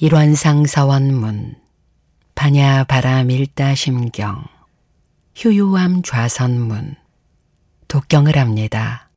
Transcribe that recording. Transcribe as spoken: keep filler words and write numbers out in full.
일원상 서원문, 반야 바라 밀다 심경, 효요함 좌선문, 독경을 합니다.